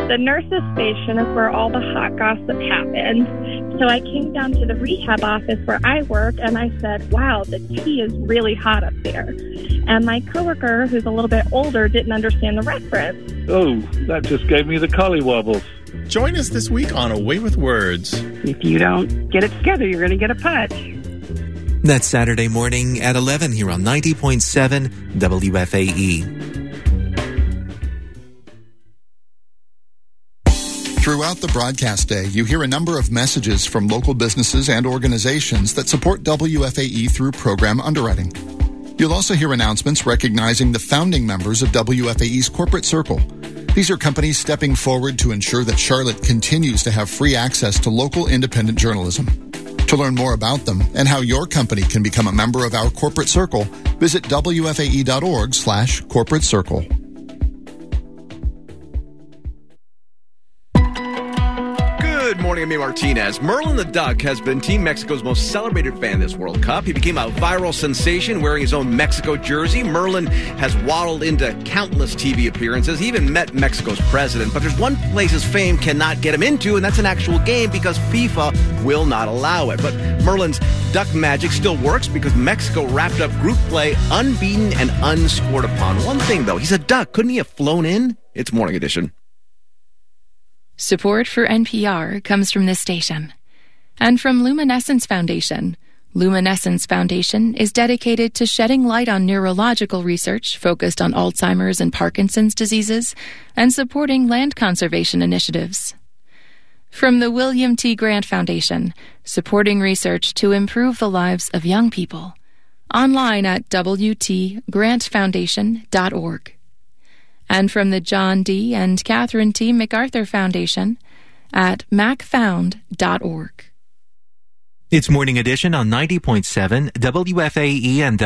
The nurse's station is where all the hot gossip happens. So I came down to the rehab office where I work, and I said, wow, the tea is really hot up there. And my coworker, who's a little bit older, didn't understand the reference. Oh, that just gave me the collywobbles. Join us this week on A Way with Words. If you don't get it together, you're going to get a putsch. That's Saturday morning at 11 here on 90.7 WFAE. Throughout the broadcast day, you hear a number of messages from local businesses and organizations that support WFAE through program underwriting. You'll also hear announcements recognizing the founding members of WFAE's corporate circle. These are companies stepping forward to ensure that Charlotte continues to have free access to local independent journalism. To learn more about them and how your company can become a member of our corporate circle, visit WFAE.org/corporate circle. Good morning, I'm Amy Martinez. Merlin the Duck has been Team Mexico's most celebrated fan this World Cup. He became a viral sensation wearing his own Mexico jersey. Merlin has waddled into countless TV appearances. He even met Mexico's president. But there's one place his fame cannot get him into, and that's an actual game because FIFA will not allow it. But Merlin's duck magic still works because Mexico wrapped up group play unbeaten and unscored upon. One thing, though, he's a duck. Couldn't he have flown in? It's Morning Edition. Support for NPR comes from this station and from Luminescence Foundation. Luminescence Foundation is dedicated to shedding light on neurological research focused on Alzheimer's and Parkinson's diseases and supporting land conservation initiatives. From the William T. Grant Foundation, supporting research to improve the lives of young people. Online at wtgrantfoundation.org. And from the John D. and Catherine T. MacArthur Foundation at macfound.org. It's Morning Edition on 90.7 WFAE and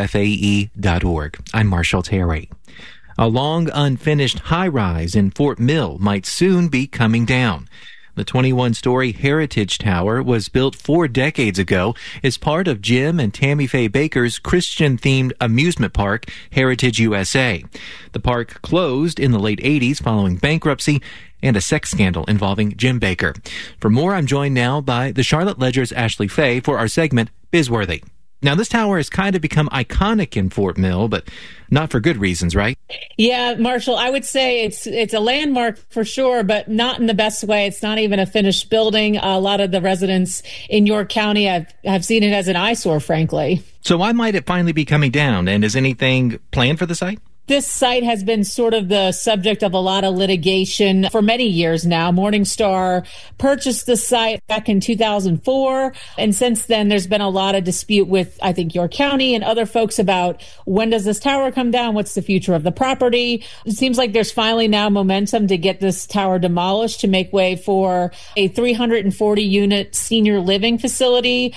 WFAE.org. I'm Marshall Terry. A long unfinished high-rise in Fort Mill might soon be coming down. The 21-story Heritage Tower was built 4 decades ago as part of Jim and Tammy Faye Baker's Christian-themed amusement park, Heritage USA. The park closed in the late 80s following bankruptcy and a sex scandal involving Jim Baker. For more, I'm joined now by the Charlotte Ledger's Ashley Faye for our segment, Bizworthy. Now, this tower has kind of become iconic in Fort Mill, but not for good reasons, right? Yeah, Marshall, I would say it's a landmark for sure, but not in the best way. It's not even a finished building. A lot of the residents in York County have seen it as an eyesore, frankly. So why might it finally be coming down? And is anything planned for the site? This site has been sort of the subject of a lot of litigation for many years now. Morningstar purchased the site back in 2004. And since then, there's been a lot of dispute with, I think, York County and other folks about when does this tower come down? What's the future of the property? It seems like there's finally now momentum to get this tower demolished to make way for a 340-unit senior living facility.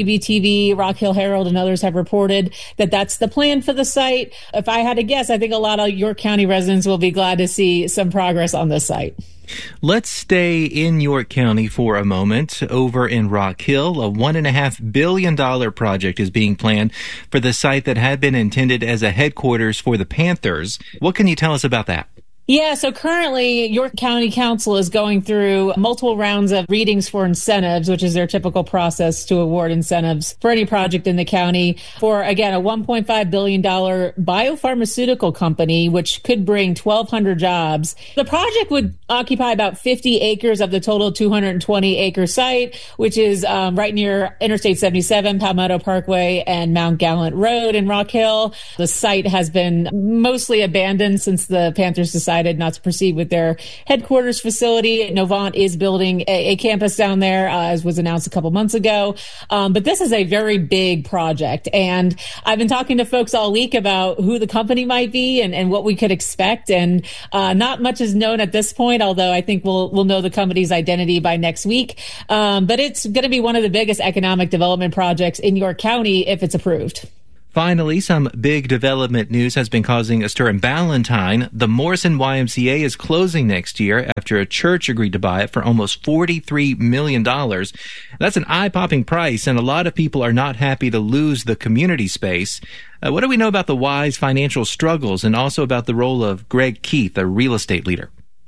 WBTV, Rock Hill Herald, and others have reported that that's the plan for the site. If I had to guess, I think a lot of York County residents will be glad to see some progress on this site. Let's stay in York County for a moment. Over in Rock Hill, a $1.5 billion project is being planned for the site that had been intended as a headquarters for the Panthers. What can you tell us about that? Yeah, so currently York County Council is going through multiple rounds of readings for incentives, which is their typical process to award incentives for any project in the county for, again, a $1.5 billion biopharmaceutical company, which could bring 1,200 jobs. The project would occupy about 50 acres of the total 220-acre site, which is right near Interstate 77, Palmetto Parkway, and Mount Gallant Road in Rock Hill. The site has been mostly abandoned since the Panthers decided not to proceed with their headquarters facility. Novant is building a campus down there, as was announced a couple months ago. But this is a very big project. And I've been talking to folks all week about who the company might be and what we could expect. And not much is known at this point, although I think we'll know the company's identity by next week. But it's going to be one of the biggest economic development projects in York County if it's approved. Finally, some big development news has been causing a stir in Ballantyne. The Morrison YMCA is closing next year after a church agreed to buy it for almost $43 million. That's an eye-popping price, and a lot of people are not happy to lose the community space. What do we know about the Y's financial struggles and also about the role of Greg Keith, a real estate leader?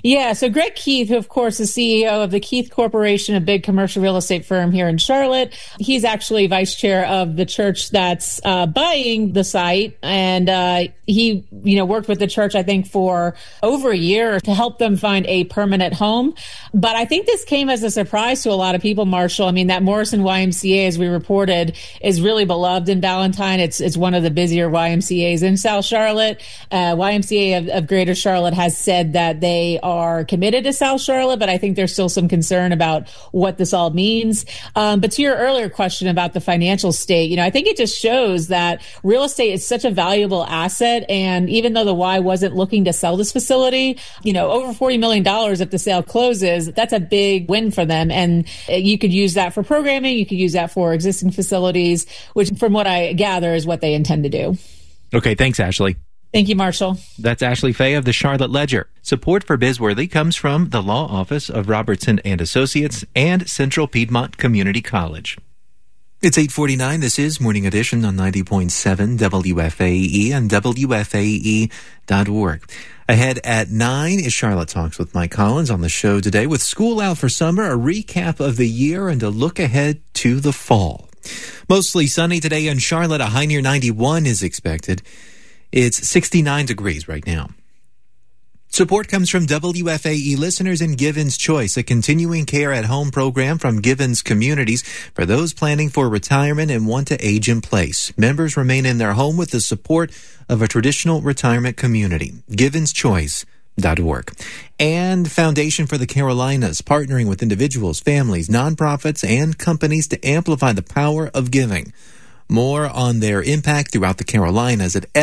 Yeah, so Greg Keith, who of course is CEO of the Keith Corporation, a big commercial real estate firm here in Charlotte, he's actually vice chair of the church that's buying the site, and he, worked with the church, I think, for over a year to help them find a permanent home. But I think this came as a surprise to a lot of people, Marshall. I mean, that Morrison YMCA, as we reported, is really beloved in Ballantyne. It's one of the busier YMCAs in South Charlotte. YMCA of Greater Charlotte has said that they are committed to South Charlotte, but I think there's still some concern about what this all means. But to your earlier question about the financial state, I think it just shows that real estate is such a valuable asset. And even though the Y wasn't looking to sell this facility, over $40 million if the sale closes, that's a big win for them. And you could use that for programming. You could use that for existing facilities, which from what I gather is what they intend to do. Okay, thanks, Ashley. Thank you, Marshall. That's Ashley Fay of the Charlotte Ledger. Support for Bizworthy comes from the Law Office of Robertson and Associates and Central Piedmont Community College. It's 8:49. This is Morning Edition on 90.7 WFAE and WFAE.org. Ahead at 9 is Charlotte Talks with Mike Collins on the show today. With school out for summer, a recap of the year and a look ahead to the fall. Mostly sunny today in Charlotte. A high near 91 is expected. It's 69 degrees right now. Support comes from WFAE listeners and Givens Choice, a continuing care at home program from Givens Communities for those planning for retirement and want to age in place. Members remain in their home with the support of a traditional retirement community. GivensChoice.org. And Foundation for the Carolinas, partnering with individuals, families, nonprofits, and companies to amplify the power of giving. More on their impact throughout the Carolinas at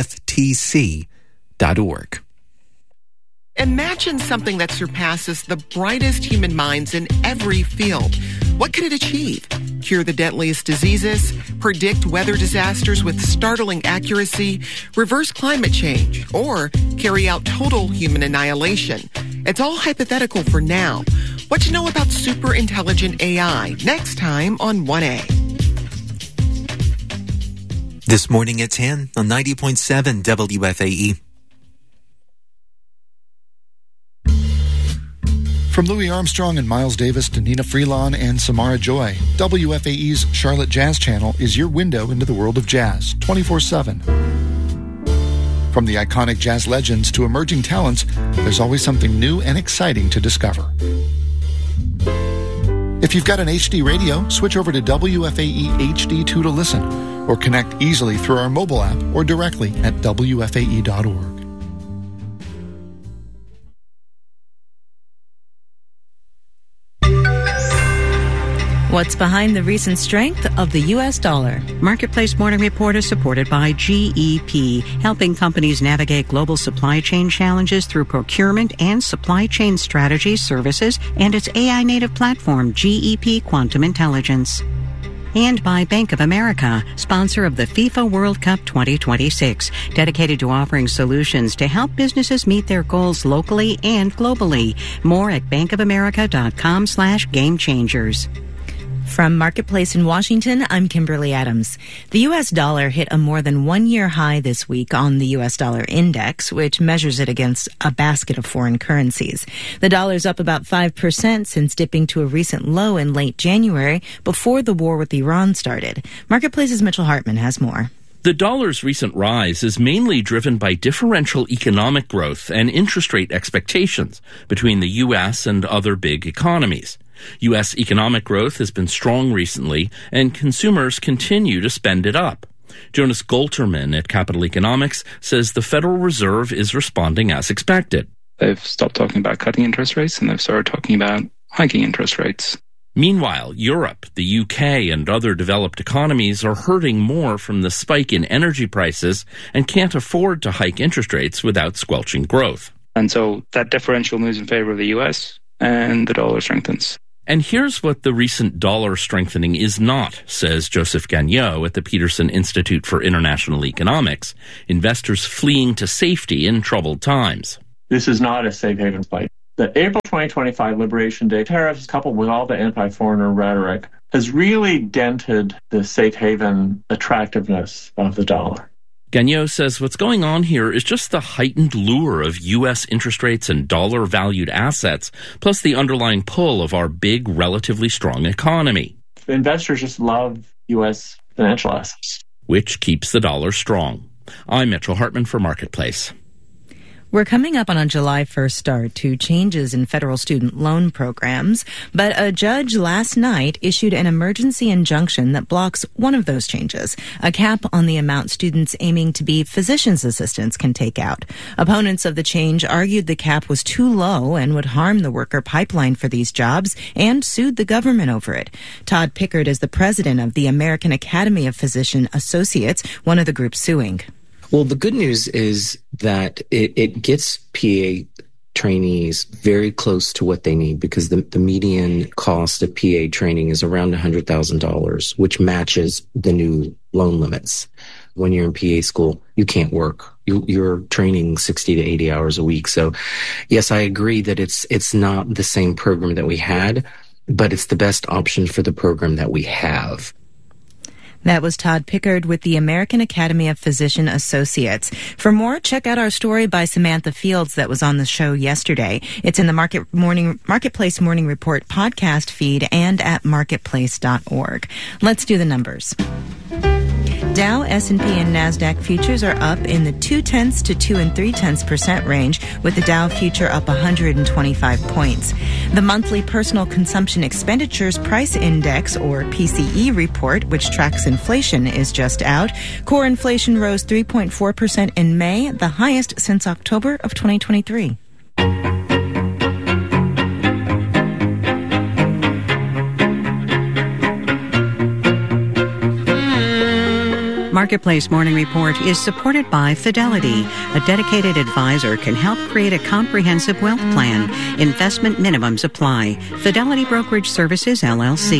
FFTC.org. Imagine something that surpasses the brightest human minds in every field. What could it achieve? Cure the deadliest diseases, predict weather disasters with startling accuracy, reverse climate change, or carry out total human annihilation. It's all hypothetical for now. What to know about super intelligent AI next time on 1A. This morning at 10 on 90.7 WFAE. From Louis Armstrong and Miles Davis to Nina Freelon and Samara Joy, WFAE's Charlotte Jazz Channel is your window into the world of jazz, 24/7. From the iconic jazz legends to emerging talents, there's always something new and exciting to discover. If you've got an HD radio, switch over to WFAE HD2 to listen, or connect easily through our mobile app or directly at WFAE.org. What's behind the recent strength of the U.S. dollar? Marketplace Morning Report is supported by GEP, helping companies navigate global supply chain challenges through procurement and supply chain strategy services and its AI-native platform, GEP Quantum Intelligence. And by Bank of America, sponsor of the FIFA World Cup 2026, dedicated to offering solutions to help businesses meet their goals locally and globally. More at bankofamerica.com/gamechangers. From Marketplace in Washington, I'm Kimberly Adams. The U.S. dollar hit a more than one-year high this week on the U.S. dollar index, which measures it against a basket of foreign currencies. The dollar's up about 5% since dipping to a recent low in late January before the war with Iran started. Marketplace's Mitchell Hartman has more. The dollar's recent rise is mainly driven by differential economic growth and interest rate expectations between the U.S. and other big economies. U.S. economic growth has been strong recently, and consumers continue to spend it up. Jonas Golterman at Capital Economics says the Federal Reserve is responding as expected. They've stopped talking about cutting interest rates, and they've started talking about hiking interest rates. Meanwhile, Europe, the UK, and other developed economies are hurting more from the spike in energy prices and can't afford to hike interest rates without squelching growth. And so that differential moves in favor of the U.S., and the dollar strengthens. And here's what the recent dollar strengthening is not, says Joseph Gagnon at the Peterson Institute for International Economics. Investors fleeing to safety in troubled times. This is not a safe haven fight. The April 2025 Liberation Day tariffs, coupled with all the anti-foreigner rhetoric, has really dented the safe haven attractiveness of the dollar. Gagnon says what's going on here is just the heightened lure of U.S. interest rates and dollar-valued assets, plus the underlying pull of our big, relatively strong economy. Investors just love U.S. financial assets, which keeps the dollar strong. I'm Mitchell Hartman for Marketplace. We're coming up on a July 1st start to changes in federal student loan programs, but a judge last night issued an emergency injunction that blocks one of those changes, a cap on the amount students aiming to be physician's assistants can take out. Opponents of the change argued the cap was too low and would harm the worker pipeline for these jobs and sued the government over it. Todd Pickard is the president of the American Academy of Physician Associates, one of the groups suing. Well, the good news is that it gets PA trainees very close to what they need, because the median cost of PA training is around $100,000, which matches the new loan limits. When you're in PA school, you can't work. You're training 60 to 80 hours a week. So, yes, I agree that it's not the same program that we had, but it's the best option for the program that we have. That was Todd Pickard with the American Academy of Physician Associates. For more, check out our story by Samantha Fields that was on the show yesterday. It's in the Marketplace Morning Report podcast feed and at marketplace.org. Let's do the numbers. Dow, S&P, and NASDAQ futures are up in the 0.2 to 2 3/10% range, with the Dow future up 125 points. The monthly Personal Consumption Expenditures Price Index, or PCE report, which tracks inflation, is just out. Core inflation rose 3.4% in May, the highest since October of 2023. Marketplace Morning Report is supported by Fidelity. A dedicated advisor can help create a comprehensive wealth plan. Investment minimums apply. Fidelity Brokerage Services, LLC.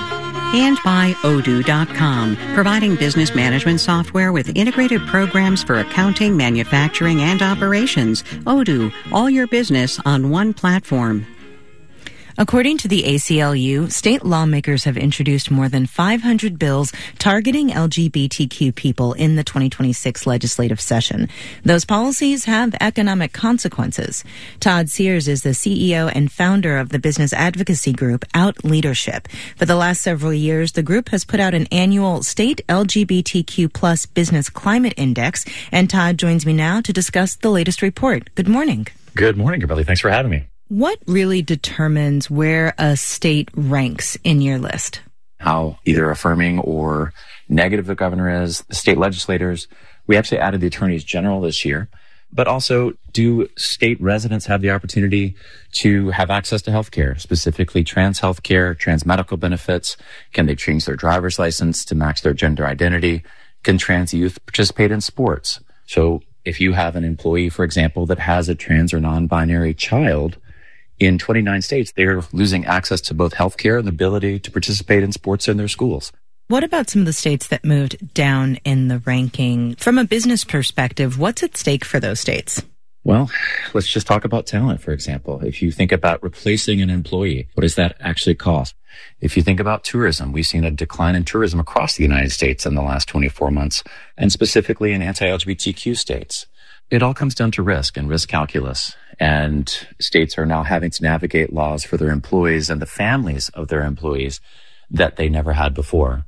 And by Odoo.com, providing business management software with integrated programs for accounting, manufacturing, and operations. Odoo, all your business on one platform. According to the ACLU, state lawmakers have introduced more than 500 bills targeting LGBTQ people in the 2026 legislative session. Those policies have economic consequences. Todd Sears is the CEO and founder of the business advocacy group Out Leadership. For the last several years, the group has put out an annual state LGBTQ plus business climate index, and Todd joins me now to discuss the latest report. Good morning. Good morning, Kimberly. Thanks for having me. What really determines where a state ranks in your list? How either affirming or negative the governor is, the state legislators. We actually added the attorneys general this year. But also, do state residents have the opportunity to have access to health care, specifically trans health care, trans medical benefits? Can they change their driver's license to match their gender identity? Can trans youth participate in sports? So if you have an employee, for example, that has a trans or non-binary child, in 29 states, they're losing access to both health care and the ability to participate in sports in their schools. What about some of the states that moved down in the ranking? From a business perspective, what's at stake for those states? Well, let's just talk about talent, for example. If you think about replacing an employee, what does that actually cost? If you think about tourism, we've seen a decline in tourism across the United States in the last 24 months, and specifically in anti-LGBTQ states. It all comes down to risk and risk calculus. And states are now having to navigate laws for their employees and the families of their employees that they never had before.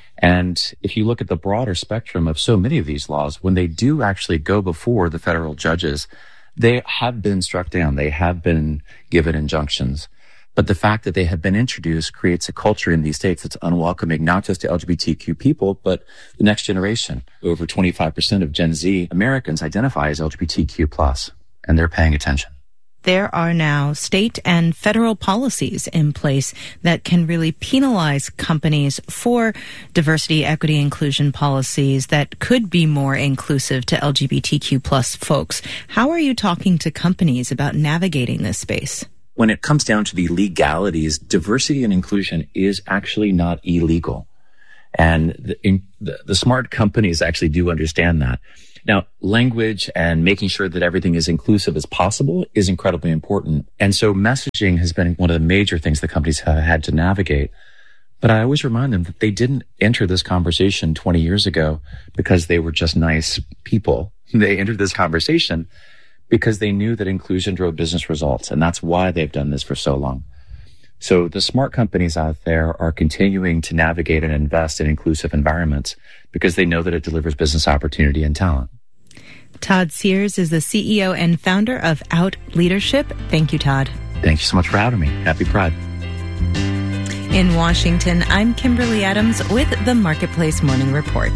And if you look at the broader spectrum of so many of these laws, when they do actually go before the federal judges, they have been struck down. They have been given injunctions. But the fact that they have been introduced creates a culture in these states that's unwelcoming, not just to LGBTQ people, but the next generation. Over 25% of Gen Z Americans identify as LGBTQ+, and they're paying attention. There are now state and federal policies in place that can really penalize companies for diversity, equity, inclusion policies that could be more inclusive to LGBTQ plus folks. How are you talking to companies about navigating this space? When it comes down to the legalities, diversity and inclusion is actually not illegal. And the smart companies actually do understand that. Now, language and making sure that everything is inclusive as possible is incredibly important. And so messaging has been one of the major things that companies have had to navigate. But I always remind them that they didn't enter this conversation 20 years ago because they were just nice people. They entered this conversation because they knew that inclusion drove business results, and that's why they've done this for so long. So the smart companies out there are continuing to navigate and invest in inclusive environments because they know that it delivers business opportunity and talent. Todd Sears is the CEO and founder of Out Leadership. Thank you, Todd. Thank you so much for having me. Happy Pride. In Washington, I'm Kimberly Adams with the Marketplace Morning Report.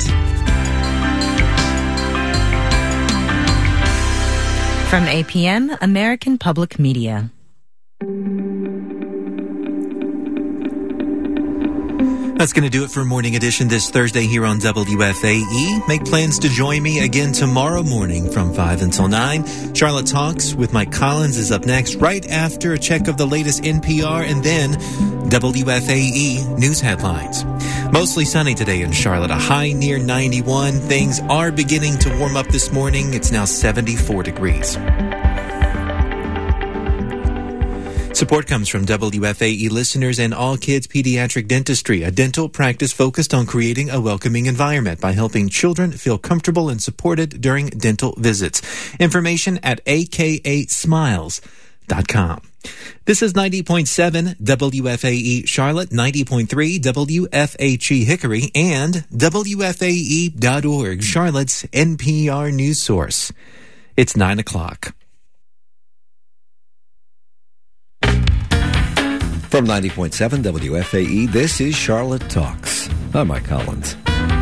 From APM, American Public Media. That's going to do it for Morning Edition this Thursday here on WFAE. Make plans to join me again tomorrow morning from 5 until 9. Charlotte Talks with Mike Collins is up next, right after a check of the latest NPR and then WFAE news headlines. Mostly sunny today in Charlotte, a high near 91. Things are beginning to warm up this morning. It's now 74 degrees. Support comes from WFAE listeners and All Kids Pediatric Dentistry, a dental practice focused on creating a welcoming environment by helping children feel comfortable and supported during dental visits. Information at akasmiles.com. This is 90.7 WFAE Charlotte, 90.3 WFHE Hickory, and WFAE.org, Charlotte's NPR news source. It's 9 o'clock. From 90.7 WFAE, this is Charlotte Talks. I'm Mike Collins.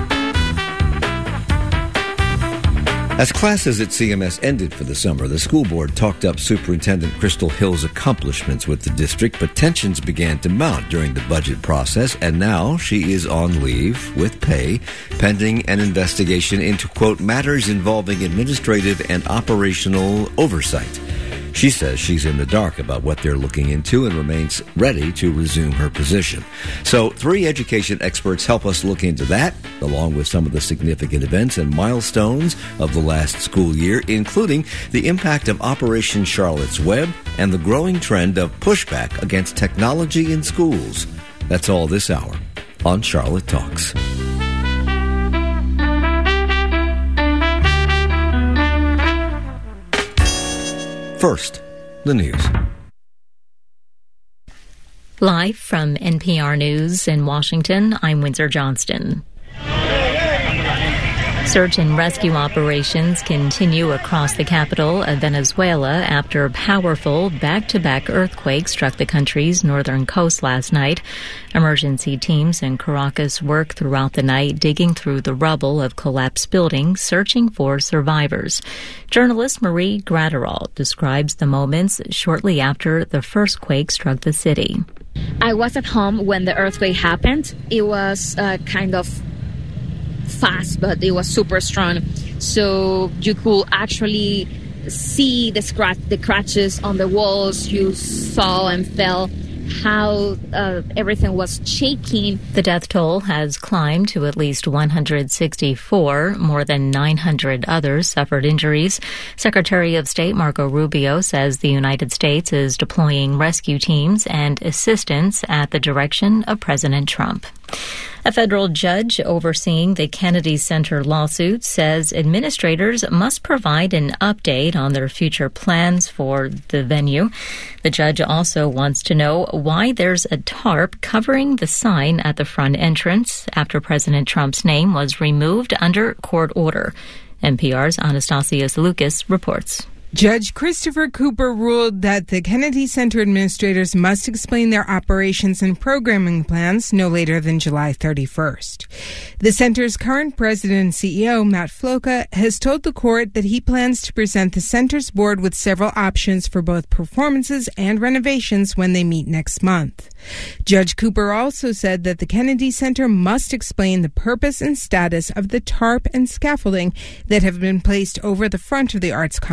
As classes at CMS ended for the summer, the school board talked up Superintendent Crystal Hill's accomplishments with the district, but tensions began to mount during the budget process, and now she is on leave with pay, pending an investigation into, quote, matters involving administrative and operational oversight. She says she's in the dark about what they're looking into and remains ready to resume her position. So 3 education experts help us look into that, along with some of the significant events and milestones of the last school year, including the impact of Operation Charlotte's Web and the growing trend of pushback against technology in schools. That's all this hour on Charlotte Talks. First, the news. Live from NPR News in Washington, I'm Windsor Johnston. Search and rescue operations continue across the capital of Venezuela after a powerful back-to-back earthquake struck the country's northern coast last night. Emergency teams in Caracas worked throughout the night, digging through the rubble of collapsed buildings, searching for survivors. Journalist Marie Graterol describes the moments shortly after the first quake struck the city. I was at home when the earthquake happened. It was kind of fast, but it was super strong. So you could actually see the scratches on the walls. You saw and felt how everything was shaking. The death toll has climbed to at least 164. More than 900 others suffered injuries. Secretary of State Marco Rubio says the United States is deploying rescue teams and assistance at the direction of President Trump. A federal judge overseeing the Kennedy Center lawsuit says administrators must provide an update on their future plans for the venue. The judge also wants to know why there's a tarp covering the sign at the front entrance after President Trump's name was removed under court order. NPR's Anastasios Lucas reports. Judge Christopher Cooper ruled that the Kennedy Center administrators must explain their operations and programming plans no later than July 31st. The center's current president and CEO, Matt Floca, has told the court that he plans to present the center's board with several options for both performances and renovations when they meet next month. Judge Cooper also said that the Kennedy Center must explain the purpose and status of the tarp and scaffolding that have been placed over the front of the arts complex,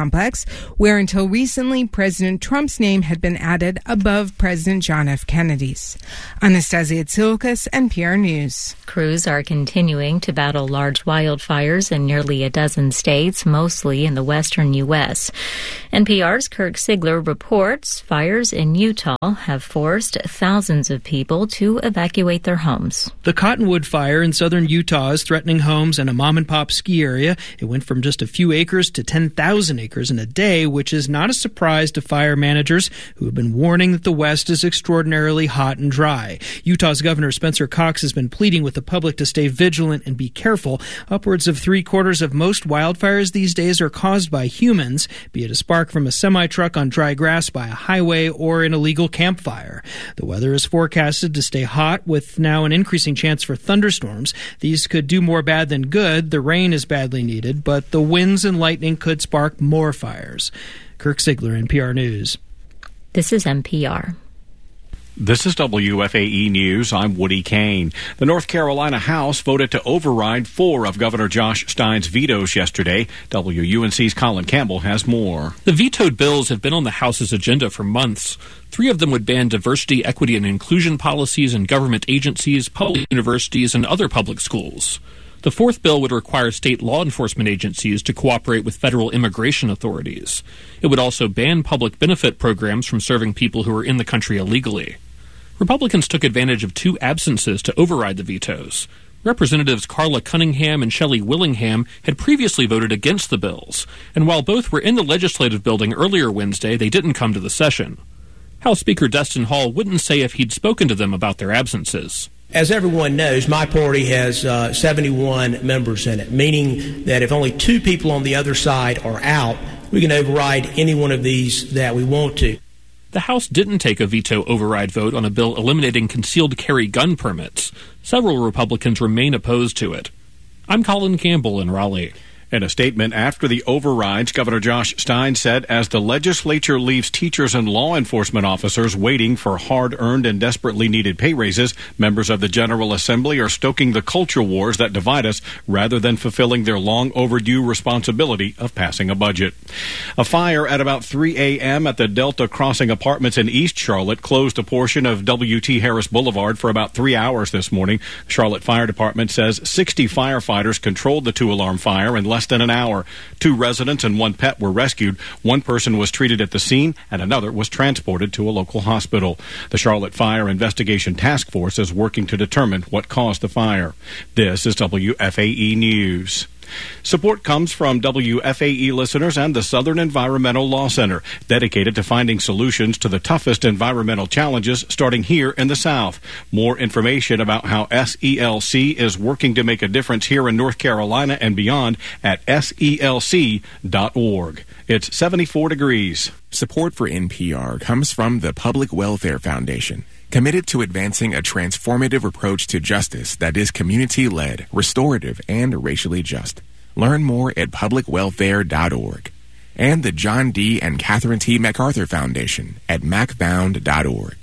where until recently President Trump's name had been added above President John F. Kennedy's. Anastasia Tsilkas, NPR News. Crews are continuing to battle large wildfires in nearly a dozen states, mostly in the western U.S. NPR's Kirk Sigler reports fires in Utah have forced thousands of people to evacuate their homes. The Cottonwood Fire in southern Utah is threatening homes and a mom-and-pop ski area. It went from just a few acres to 10,000 acres in a day, which is not a surprise to fire managers who have been warning that the West is extraordinarily hot and dry. Utah's Governor Spencer Cox has been pleading with the public to stay vigilant and be careful. Upwards of 3/4 of most wildfires these days are caused by humans, be it a spark from a semi-truck on dry grass by a highway or an illegal campfire. The weather is forecasted to stay hot with now an increasing chance for thunderstorms. These could do more bad than good. The rain is badly needed, but the winds and lightning could spark more fires. Kirk Sigler, NPR News. This is NPR. This is WFAE News. I'm Woody Kane. The North Carolina House voted to override 4 of Governor Josh Stein's vetoes yesterday. WUNC's Colin Campbell has more. The vetoed bills have been on the House's agenda for months. 3 of them would ban diversity, equity, and inclusion policies in government agencies, public universities, and other public schools. The 4th bill would require state law enforcement agencies to cooperate with federal immigration authorities. It would also ban public benefit programs from serving people who are in the country illegally. Republicans took advantage of 2 absences to override the vetoes. Representatives Carla Cunningham and Shelley Willingham had previously voted against the bills, and while both were in the legislative building earlier Wednesday, they didn't come to the session. House Speaker Destin Hall wouldn't say if he'd spoken to them about their absences. As everyone knows, my party has 71 members in it, meaning that if only 2 people on the other side are out, we can override any one of these that we want to. The House didn't take a veto override vote on a bill eliminating concealed carry gun permits. Several Republicans remain opposed to it. I'm Colin Campbell in Raleigh. In a statement after the overrides, Governor Josh Stein said as the legislature leaves teachers and law enforcement officers waiting for hard-earned and desperately needed pay raises, members of the General Assembly are stoking the culture wars that divide us rather than fulfilling their long-overdue responsibility of passing a budget. A fire at about 3 a.m. at the Delta Crossing Apartments in East Charlotte closed a portion of W.T. Harris Boulevard for about 3 hours this morning. Charlotte Fire Department says 60 firefighters controlled the 2-alarm fire in less than an hour. 2 residents and 1 pet were rescued. 1 person was treated at the scene and another was transported to a local hospital. The Charlotte Fire Investigation Task Force is working to determine what caused the fire. This is WFAE News. Support comes from WFAE listeners and the Southern Environmental Law Center, dedicated to finding solutions to the toughest environmental challenges starting here in the South. More information about how SELC is working to make a difference here in North Carolina and beyond at SELC.org. It's 74 degrees. Support for NPR comes from the Public Welfare Foundation, committed to advancing a transformative approach to justice that is community-led, restorative, and racially just. Learn more at publicwelfare.org. And the John D. and Catherine T. MacArthur Foundation at macfound.org.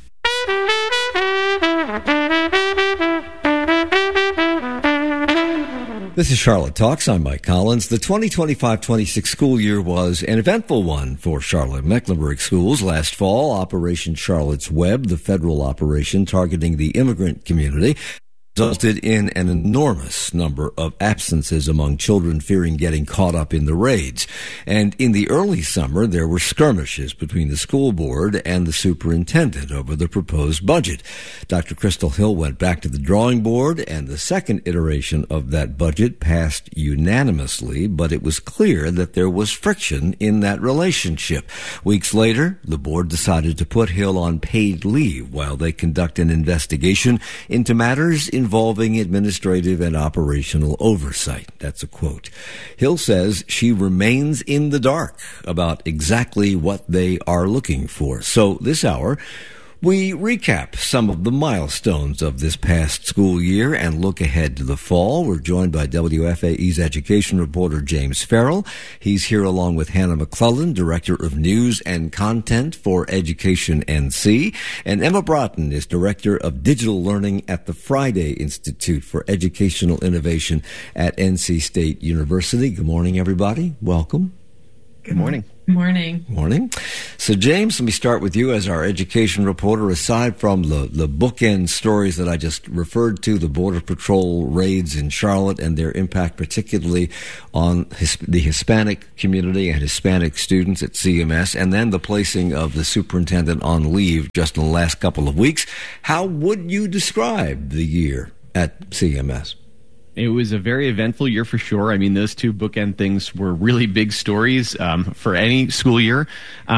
This is Charlotte Talks. I'm Mike Collins. The 2025-26 school year was an eventful one for Charlotte-Mecklenburg schools. Last fall, Operation Charlotte's Web, the federal operation targeting the immigrant community, resulted in an enormous number of absences among children fearing getting caught up in the raids. And in the early summer, there were skirmishes between the school board and the superintendent over the proposed budget. Dr. Crystal Hill went back to the drawing board, and the second iteration of that budget passed unanimously, but it was clear that there was friction in that relationship. Weeks later, the board decided to put Hill on paid leave while they conduct an investigation into matters involving administrative and operational oversight. That's a quote. Hill says she remains in the dark about exactly what they are looking for. So this hour, we recap some of the milestones of this past school year and look ahead to the fall. We're joined by WFAE's education reporter James Farrell. He's here along with Hannah McClellan, Director of News and Content for Education NC. And Emma Broughton is Director of Digital Learning at the Friday Institute for Educational Innovation at NC State University. Good morning, everybody. Welcome. Good morning. Morning. Morning. So, James, let me start with you as our education reporter. Aside from the bookend stories that I just referred to, the Border Patrol raids in Charlotte and their impact particularly on the Hispanic community and Hispanic students at CMS, and then the placing of the superintendent on leave just in the last couple of weeks, how would you describe the year at CMS? It was a very eventful year for sure. I mean, those two bookend things were really big stories for any school year.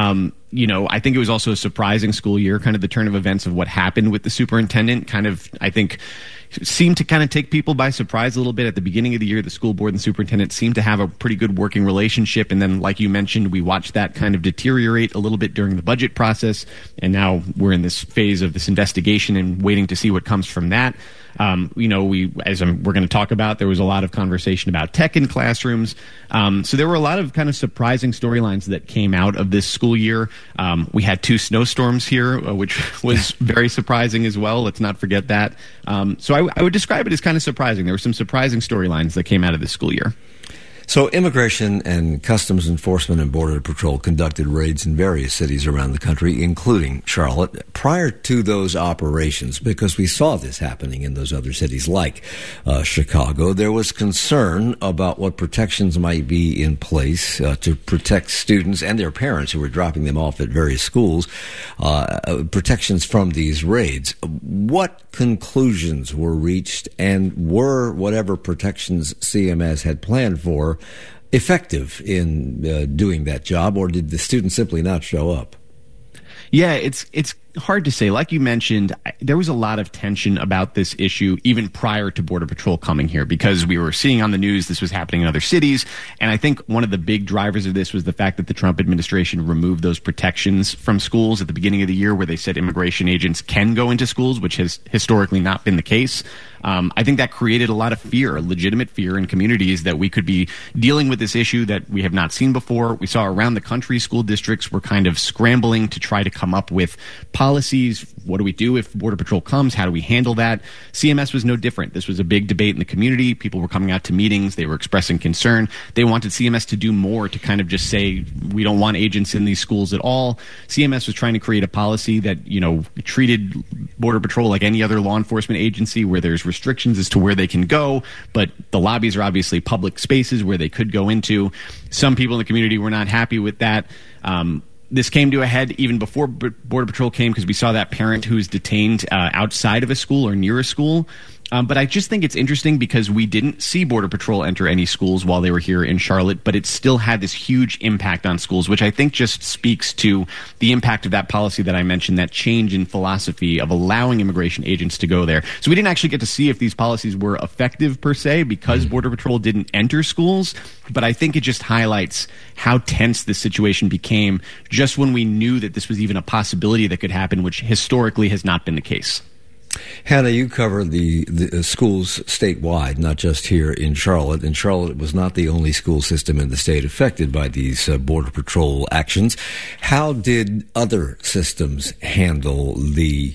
I think it was also a surprising school year, kind of the turn of events of what happened with the superintendent kind of, I think, seemed to kind of take people by surprise a little bit. At the beginning of the year, the school board and superintendent seemed to have a pretty good working relationship. And then, like you mentioned, we watched that kind of deteriorate a little bit during the budget process. And now we're in this phase of this investigation and waiting to see what comes from that. We're going to talk about, there was a lot of conversation about tech in classrooms. So there were a lot of kind of surprising storylines that came out of this school year. We had 2 snowstorms here, which was very surprising as well. Let's not forget that. So I would describe it as kind of surprising. There were some surprising storylines that came out of this school year. So Immigration and Customs Enforcement and Border Patrol conducted raids in various cities around the country, including Charlotte. Prior to those operations, because we saw this happening in those other cities like Chicago, there was concern about what protections might be in place to protect students and their parents who were dropping them off at various schools, protections from these raids. What conclusions were reached, and were whatever protections CMS had planned for effective in doing that job, or did the students simply not show up? Yeah, it's hard to say. Like you mentioned, there was a lot of tension about this issue even prior to Border Patrol coming here, because we were seeing on the news this was happening in other cities. And I think one of the big drivers of this was the fact that the Trump administration removed those protections from schools at the beginning of the year, where they said immigration agents can go into schools, which has historically not been the case. I think that created a lot of fear, legitimate fear in communities that we could be dealing with this issue that we have not seen before. We saw around the country school districts were kind of scrambling to try to come up with policies. What do we do if Border Patrol comes? How do we handle that? CMS was no different. This was a big debate in the community. People were coming out to meetings. They were expressing concern. They wanted CMS to do more, to kind of just say, we don't want agents in these schools at all. CMS was trying to create a policy that, treated Border Patrol like any other law enforcement agency, where there's restrictions as to where they can go, but the lobbies are obviously public spaces where they could go into. Some people in the community were not happy with that. This came to a head even before Border Patrol came, because we saw that parent who's detained outside of a school or near a school. But I just think it's interesting because we didn't see Border Patrol enter any schools while they were here in Charlotte, but it still had this huge impact on schools, which I think just speaks to the impact of that policy that I mentioned, that change in philosophy of allowing immigration agents to go there. So we didn't actually get to see if these policies were effective per se, because Border Patrol didn't enter schools. But I think it just highlights how tense this situation became just when we knew that this was even a possibility that could happen, which historically has not been the case. Hannah, you cover the schools statewide, not just here in Charlotte. And Charlotte was not the only school system in the state affected by these Border Patrol actions. How did other systems handle the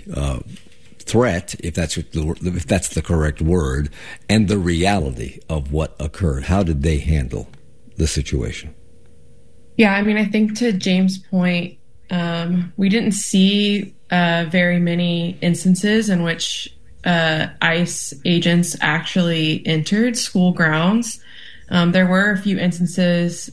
threat, if that's the correct word, and the reality of what occurred? How did they handle the situation? Yeah, I think to James' point, we didn't see very many instances in which ICE agents actually entered school grounds. There were a few instances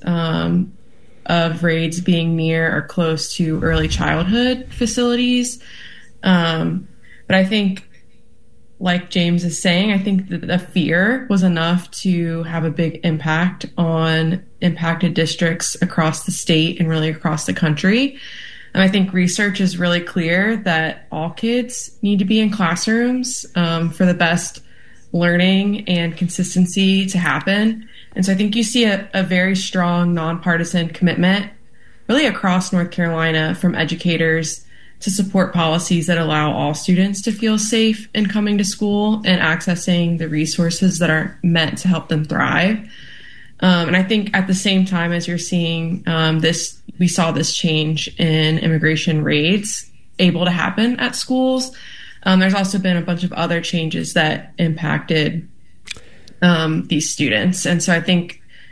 of raids being near or close to early childhood facilities. But I think, like James is saying, I think that the fear was enough to have a big impact on impacted districts across the state and really across the country. And I think research is really clear that all kids need to be in classrooms for the best learning and consistency to happen. And so I think you see a very strong nonpartisan commitment really across North Carolina from educators to support policies that allow all students to feel safe in coming to school and accessing the resources that are meant to help them thrive. And I think at the same time as you're seeing this, we saw this change in immigration raids able to happen at schools. There's also been a bunch of other changes that impacted these students. And so I think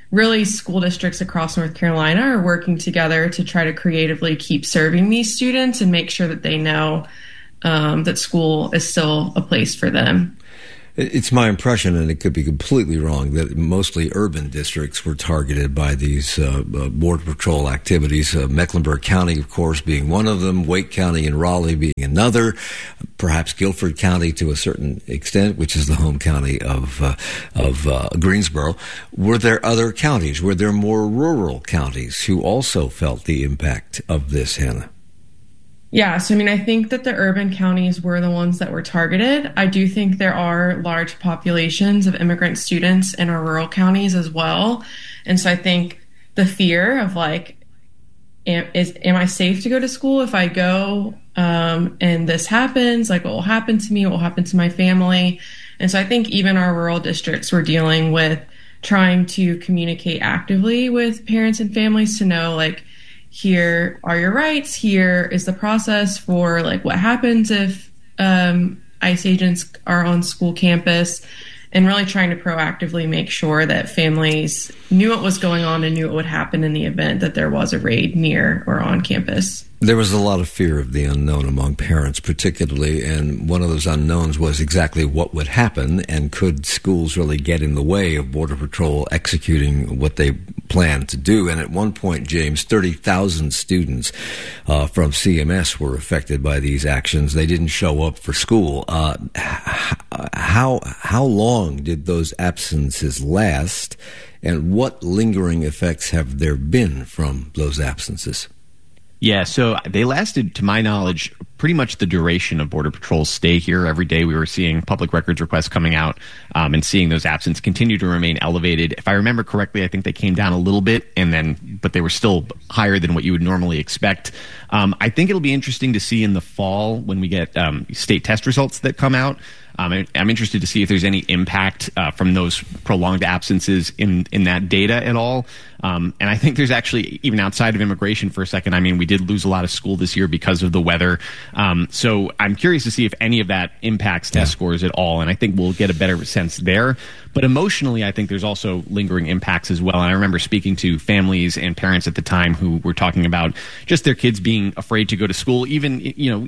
really school districts across North Carolina are working together to try to creatively keep serving these students and make sure that they know that school is still a place for them. It's my impression, and it could be completely wrong, that mostly urban districts were targeted by these Border Patrol activities. Mecklenburg County, of course, being one of them, Wake County and Raleigh being another, perhaps Guilford County to a certain extent, which is the home county of Greensboro. Were there other counties? Were there more rural counties who also felt the impact of this, Hannah? Yeah, so I think that the urban counties were the ones that were targeted. I do think there are large populations of immigrant students in our rural counties as well. And so I think the fear of am I safe to go to school if I go and this happens? What will happen to me? What will happen to my family? And so I think even our rural districts were dealing with trying to communicate actively with parents and families to know, here are your rights. Here is the process for what happens if ICE agents are on school campus, and really trying to proactively make sure that families knew what was going on and knew what would happen in the event that there was a raid near or on campus. There was a lot of fear of the unknown among parents particularly, and one of those unknowns was exactly what would happen, and could schools really get in the way of Border Patrol executing what they planned to do. And at one point, James, 30,000 students from CMS were affected by these actions. They didn't show up for school. How long did those absences last, and what lingering effects have there been from those absences? Yeah, so they lasted, to my knowledge, pretty much the duration of Border Patrol's stay here. Every day we were seeing public records requests coming out and seeing those absences continue to remain elevated. If I remember correctly, I think they came down a little bit, but they were still higher than what you would normally expect. I think it'll be interesting to see in the fall when we get state test results that come out. I'm interested to see if there's any impact from those prolonged absences in that data at all. And I think there's actually, even outside of immigration for a second, we did lose a lot of school this year because of the weather. So I'm curious to see if any of that impacts test scores at all. And I think we'll get a better sense there. But emotionally, I think there's also lingering impacts as well. And I remember speaking to families and parents at the time who were talking about just their kids being afraid to go to school, even,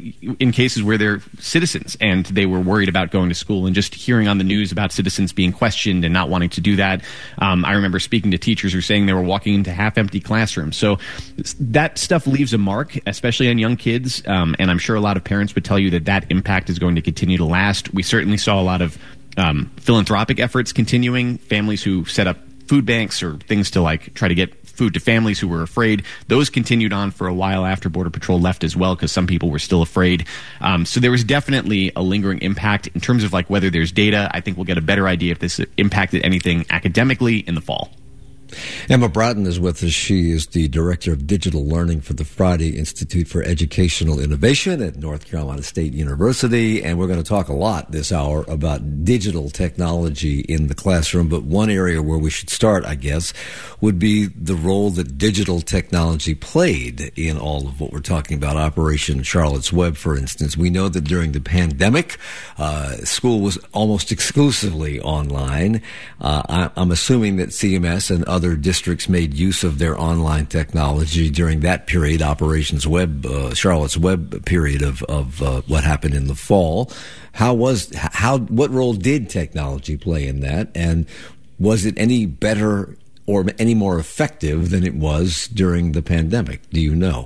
in cases where they're citizens and they were worried about going to school, and just hearing on the news about citizens being questioned and not wanting to do that. I remember speaking to teachers who were saying they were walking into half-empty classrooms. So that stuff leaves a mark, especially on young kids. And I'm sure a lot of parents would tell you that impact is going to continue to last. We certainly saw a lot of philanthropic efforts continuing, families who set up food banks or things to try to get food to families who were afraid. Those continued on for a while after Border Patrol left as well, because some people were still afraid. So there was definitely a lingering impact. In terms of whether there's data, I think we'll get a better idea if this impacted anything academically in the fall. Emma Bratton is with us. She is the Director of Digital Learning for the Friday Institute for Educational Innovation at North Carolina State University. And we're going to talk a lot this hour about digital technology in the classroom. But one area where we should start, I guess, would be the role that digital technology played in all of what we're talking about. Operation Charlotte's Web, for instance. We know that during the pandemic, school was almost exclusively online. I'm assuming that CMS and other districts made use of their online technology during that period, Operations Web, Charlotte's Web period of what happened in the fall. What role did technology play in that, and was it any better or any more effective than it was during the pandemic? Do you know?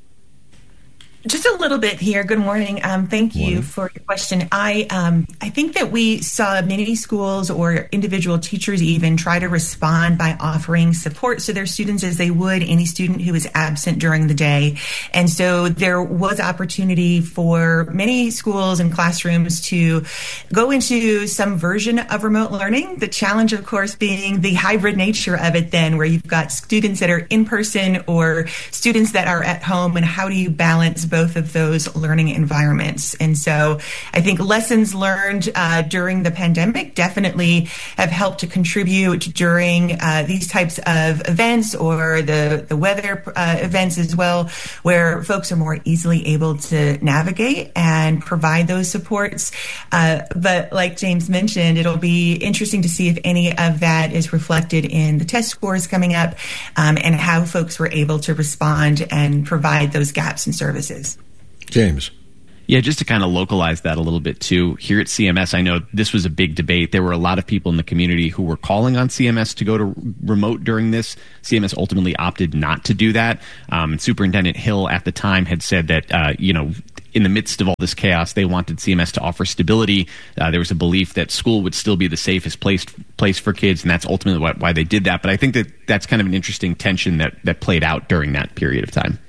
Just a little bit here. Good morning. Thank you for your question. I think that we saw many schools or individual teachers even try to respond by offering support to their students as they would any student who was absent during the day. And so there was opportunity for many schools and classrooms to go into some version of remote learning. The challenge, of course, being the hybrid nature of it then, where you've got students that are in person or students that are at home, and how do you balance both of those learning environments. And so I think lessons learned during the pandemic definitely have helped to contribute during these types of events, or the weather events as well, where folks are more easily able to navigate and provide those supports. But like James mentioned, it'll be interesting to see if any of that is reflected in the test scores coming up, and how folks were able to respond and provide those gaps in services. James. Yeah, just to kind of localize that a little bit too, here at CMS, I know this was a big debate. There were a lot of people in the community who were calling on CMS to go to remote during this. CMS ultimately opted not to do that. Superintendent Hill at the time had said that, in the midst of all this chaos, they wanted CMS to offer stability. There was a belief that school would still be the safest place for kids, and that's ultimately why they did that. But I think that that's kind of an interesting tension that played out during that period of time.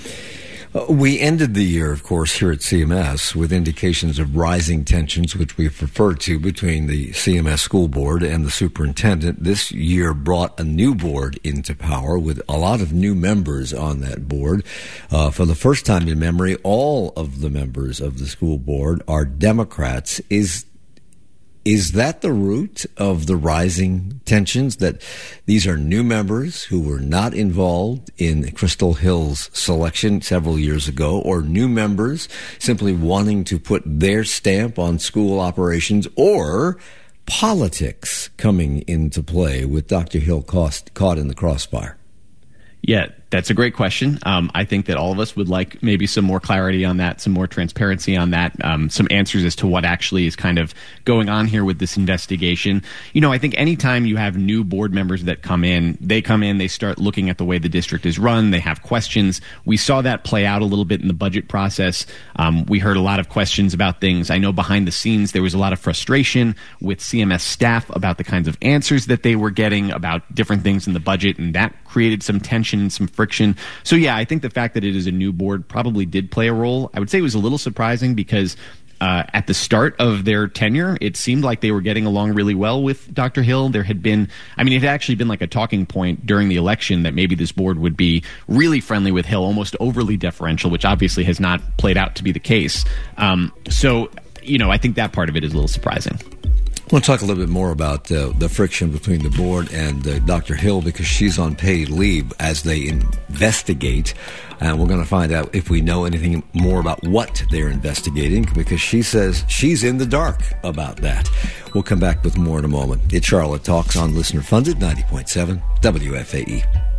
We ended the year, of course, here at CMS with indications of rising tensions, which we've referred to between the CMS school board and the superintendent. This year brought a new board into power with a lot of new members on that board. For the first time in memory, all of the members of the school board are Democrats. Is that the root of the rising tensions, that these are new members who were not involved in Crystal Hill's selection several years ago, or new members simply wanting to put their stamp on school operations, or politics coming into play with Dr. Hill caught in the crossfire? Yeah, that's a great question. I think that all of us would like maybe some more clarity on that, some more transparency on that, some answers as to what actually is kind of going on here with this investigation. I think anytime you have new board members that come in, they start looking at the way the district is run, they have questions. We saw that play out a little bit in the budget process. We heard a lot of questions about things. I know behind the scenes there was a lot of frustration with CMS staff about the kinds of answers that they were getting about different things in the budget, and that created some tension and some friction. So yeah, I think the fact that it is a new board probably did play a role. I would say it was a little surprising because at the start of their tenure, it seemed like they were getting along really well with Dr. Hill. There had been, it had actually been like a talking point during the election that maybe this board would be really friendly with Hill, almost overly deferential, which obviously has not played out to be the case. I think that part of it is a little surprising. I want to talk a little bit more about the friction between the board and Dr. Hill, because she's on paid leave as they investigate. And we're going to find out if we know anything more about what they're investigating, because she says she's in the dark about that. We'll come back with more in a moment. It's Charlotte Talks on Listener Funded 90.7 WFAE.